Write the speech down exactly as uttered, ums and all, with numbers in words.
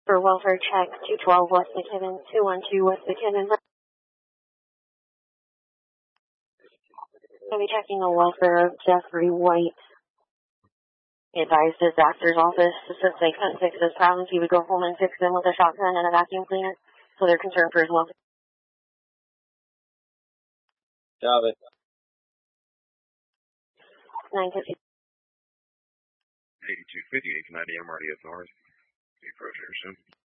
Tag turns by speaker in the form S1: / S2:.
S1: For welfare check, two twelve West McKibben, two one two West McKibben. I'll be checking the welfare of Jeffrey White. He advised his doctor's office since they couldn't fix his problems, he would go home and fix them with a shotgun and a vacuum cleaner. So they're concerned for his welfare.
S2: Got it.
S1: nine fifty.
S3: eighty-two fifty-eight ninety, I'm already up north. Approach here soon.